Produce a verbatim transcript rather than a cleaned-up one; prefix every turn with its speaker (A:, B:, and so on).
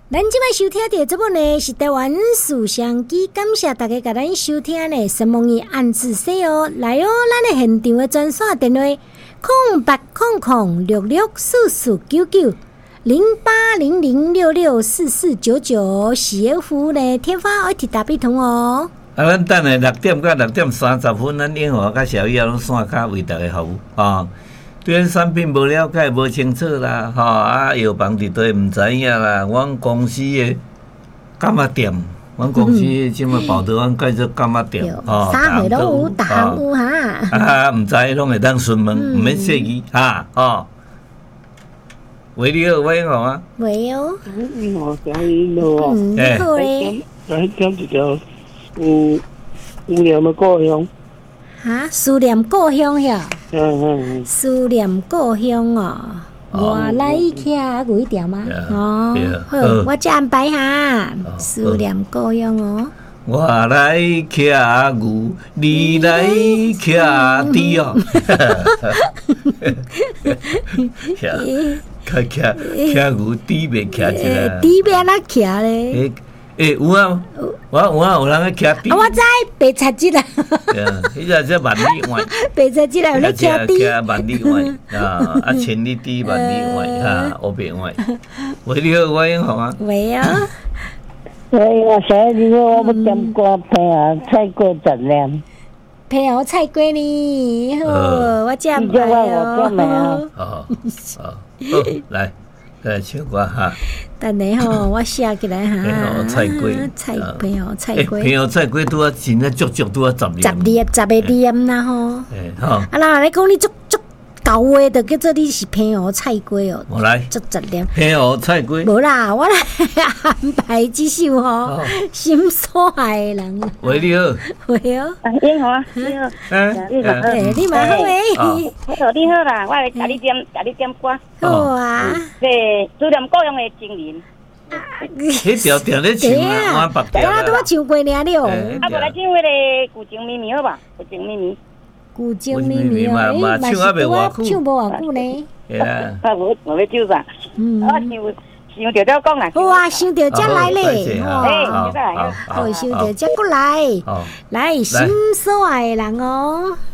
A: 咱即摆收听到节目呢是台湾思想机，感谢大家甲咱收听呢神梦伊暗自说哦，来哦，咱的现场的专线电话空八空空六六四四九九零八零零六六四四九九，喜悦服务呢天发爱提大比通哦。
B: 啊，咱等下六点到六点三十分，咱英华甲小叶拢线卡为大家服务啊。对咱产品无了解、无清楚啦，吼啊，药房伫底毋知影啦。阮公司的柑仔店，阮公司即卖报道阮改做柑仔店，
A: 吼，啥货拢有，逐项有哈。
B: 啊，毋知拢会当询问，毋免设计哈，吼。喂，你好，喂，好啊。
A: 喂哦。
C: 你好，小雨好。
A: 嗯，你好嘞。
C: 来讲一条有有念的故乡。
A: 哈，思念故乡呀。
C: 嗯嗯嗯。
A: 思念故乡哦，我来徛有一条吗？哦，好，我再安排下。思念故乡哦。
B: 我来徛牛，你来徛猪哦。徛徛徛牛，猪袂徛起来。
A: 猪要安怎徛咧？
B: 诶，有啊，我有啊，有人去徛猪。
A: 啊，我知白菜子啦。
B: 对啊，迄个叫万里外。
A: 白菜子啦，有咧徛猪。
B: 徛万里外啊，啊，千里猪万里外啊，黑白外。喂，你好，我英雄啊。
A: 喂啊。
C: 喂，我小你好，我要点歌配啊，菜瓜十粒。
A: 配合菜瓜呢？好，我这样配哦。
B: 好，好，好，来。来唱歌哈，
A: 等下吼，我写起来哈。
B: 配合菜瓜，
A: 菜配合菜瓜，
B: 配合菜瓜拄啊，真啊足足拄啊十粒。
A: 十粒，十个粒啦吼。
B: 诶，好。
A: 啊啦，你讲你足足厚话，就叫做你是配合菜瓜哦。
B: 我来。
A: 足十粒。
B: 配合菜瓜。
A: 无啦，我来安排这首吼，心所爱的人。
B: 喂，你好。
A: 喂哦。
C: 你好啊，你好。
B: 嗯。
A: 诶，你蛮好诶。
C: 好，你好啦，我来甲你点，甲你点歌。
A: 好啊。
C: 对，思念故乡的情人。
B: 迄条条咧唱啊，我白条。
A: 我拄啊唱过尔了。
C: 啊，无来唱迄个古情绵绵好吧？古情绵绵。
A: 古情绵绵嘛，嘛
B: 唱啊袂偌久，
A: 唱无偌久呢。
B: 系啊。
C: 啊，无无要唱啥？嗯。我想想着了讲啦。
A: 哇，想着才来咧。
B: 好，
A: 好，想着才过来。来，心所爱的人哦。